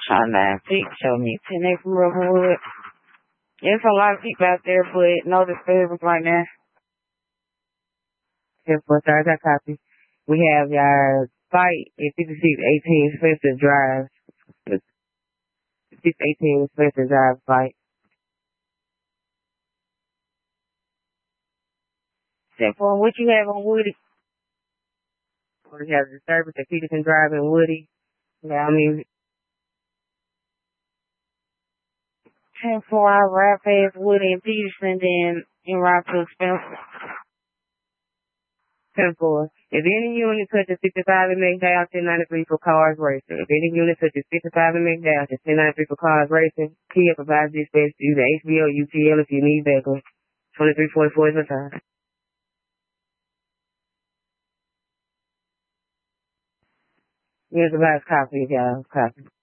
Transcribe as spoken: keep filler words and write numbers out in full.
Trying to fix show me ten acre Rubberwood. There's a lot of people out there, but no disturbance right now. Just for start that copy. We have our site at fifty-six eighteen Spencer Drive. fifty-six eighteen Spencer Drive site. Except for what you have on Woody. We have the service at Peterson Drive and Woody. Yeah, I mean, ten four hour ride past Woody and Peterson, then en route to Spencer. ten four. If any unit touches fifty-five and make down, ten ninety-three for cars racing. If any unit touches fifty-five and make down, ten ninety-three for cars racing. P F provides dispatch to either H B O or U T L if you need backup. twenty-three forty-four is the time. Here's the last copy, guys. Copy.